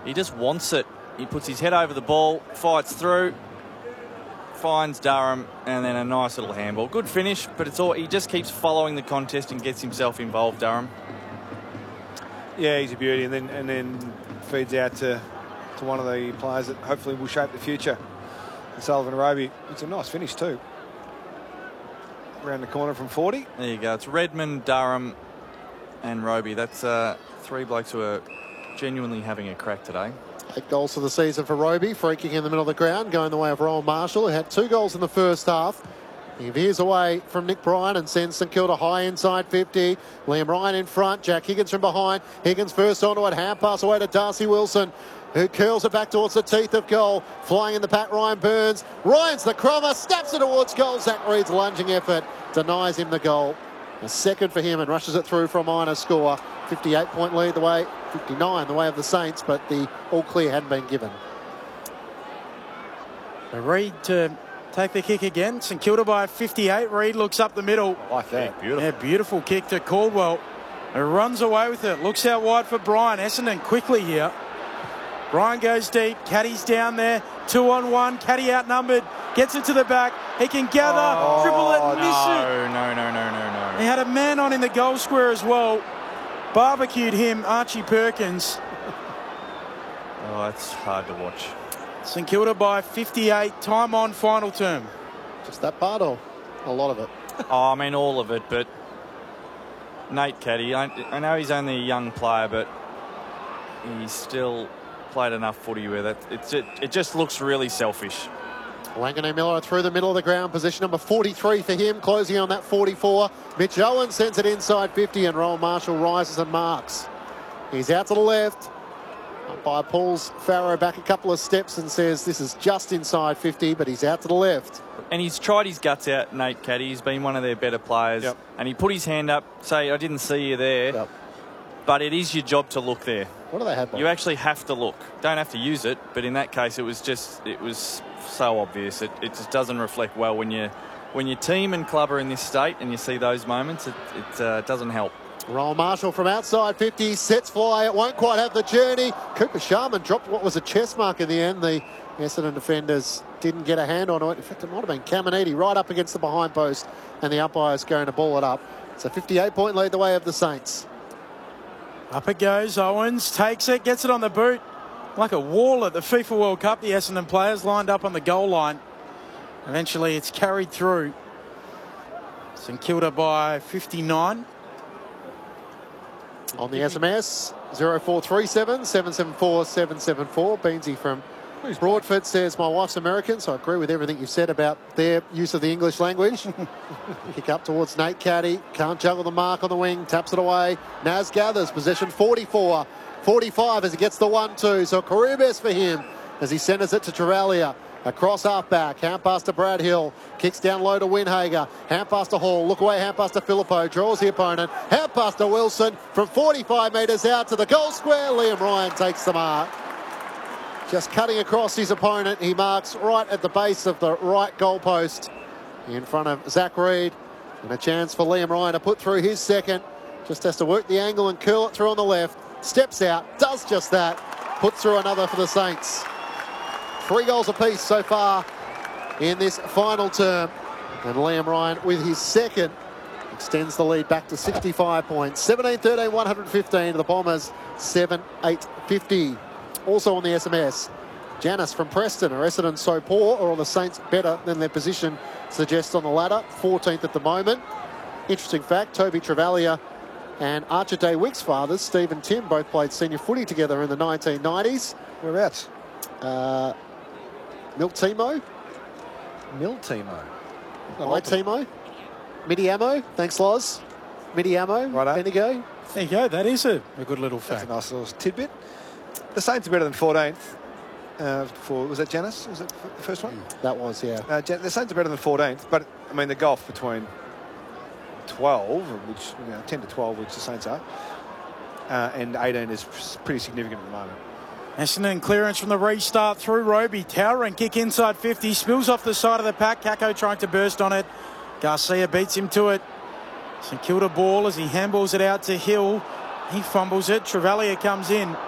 He just wants it. He puts his head over the ball, fights through, finds Durham, and then a nice little handball. Good finish, but it's all, he just keeps following the contest and gets himself involved, Durham. Yeah, he's a beauty, and then feeds out to one of the players that hopefully will shape the future. Sullivan Roby. It's a nice finish too. Around the corner from 40. There you go. It's Redmond, Durham, and Roby. That's three blokes who are genuinely having a crack today. 8 goals for the season for Roby. Free kick in the middle of the ground, going the way of Rowan Marshall, who had 2 goals in the first half. He veers away from Nick Bryan and sends St Kilda high inside 50. Liam Ryan in front. Jack Higgins from behind. Higgins first onto it. Hand pass away to Darcy Wilson, who curls it back towards the teeth of goal. Flying in the pack, Ryan Burns. Ryan's the crummer. Snaps it towards goal. Zach Reed's lunging effort denies him the goal. A second for him and rushes it through for a minor score. 58-point lead the way, 59 the way of the Saints, but the all clear hadn't been given. Reed to take the kick again. St Kilda by 58. Reed looks up the middle. I like that. Yeah, beautiful. Yeah, beautiful kick to Caldwell. He runs away with it. Looks out wide for Bryan. Essendon quickly here. Bryan goes deep. Caddy's down there. 2-on-1. Caddy outnumbered. Gets it to the back. He can gather. Dribble it and miss it. No. He had a man on in the goal square as well. Barbecued him, Archie Perkins. Oh, it's hard to watch. St Kilda by 58. Time on final term. Just that part or a lot of it? Oh, I mean, all of it, but Nate Caddy, I know he's only a young player, but he's still played enough footy where it just looks really selfish. Wanganeen Miller through the middle of the ground. Position number 43 for him. Closing on that 44. Mitch Owen sends it inside 50 and Rowan Marshall rises and marks. He's out to the left. Umpire pulls Farrow back a couple of steps and says this is just inside 50, but he's out to the left. And he's tried his guts out, Nate Caddy. He's been one of their better players. Yep. And he put his hand up, say, I didn't see you there. Yep. But it is your job to look there. What do they have? You actually have to look. Don't have to use it, but in that case, it was so obvious. It just doesn't reflect well when your team and club are in this state and you see those moments. It doesn't help. Rowan Marshall from outside 50, sets fly. It won't quite have the journey. Cooper Sharman dropped what was a chest mark in the end. The Essendon defenders didn't get a hand on it. In fact, it might have been Caminiti right up against the behind post, and the umpire's going to ball it up. It's a 58-point lead the way of the Saints. Up it goes. Owens takes it, gets it on the boot. Like a wall at the FIFA World Cup, the Essendon players lined up on the goal line. Eventually, it's carried through. St Kilda by 59. On the SMS, 0437 774 774. Beansy from Broadford says, my wife's American, so I agree with everything you've said about their use of the English language. Kick up towards Nate Caddy. Can't juggle the mark on the wing. Taps it away. Naz gathers. Possession 44. 45 as he gets the 1-2. So a career best for him as he centres it to Travalia. Across half back. Hand pass to Brad Hill. Kicks down low to Winhager. Hand pass to Hall. Look away. Hand pass to Filippo. Draws the opponent. Hand pass to Wilson. From 45 metres out to the goal square. Liam Ryan takes the mark. Just cutting across his opponent. He marks right at the base of the right goalpost in front of Zach Reed. And a chance for Liam Ryan to put through his second. Just has to work the angle and curl it through on the left. Steps out. Does just that. Puts through another for the Saints. 3 goals apiece so far in this final term. And Liam Ryan with his second extends the lead back to 65 points. 17-13, 115 to the Bombers, 7-8-50. Also on the SMS, Janice from Preston. Are Essendon so poor or are the Saints better than their position suggests on the ladder? 14th at the moment. Interesting fact, Toby Travalia and Archer Day Wick's fathers, Steve and Tim, both played senior footy together in the 1990s. Whereabouts? Miltimo. Miltimo. Timo. Midiamo. Thanks, Loz. Midiamo. Righto. Bendigo. There you go. That is a good little That's fact. a nice little tidbit. The Saints are better than 14th. Was that Janice? Was that the first one? That was, yeah. The Saints are better than 14th, but I mean the gulf between 12, which 10 to 12, which the Saints are, and 18 is pretty significant at the moment. Essendon clearance from the restart through Roby. Towering kick inside 50. Spills off the side of the pack. Kako trying to burst on it. Garcia beats him to it. St Kilda ball as he handballs it out to Hill. He fumbles it. Travalia comes in.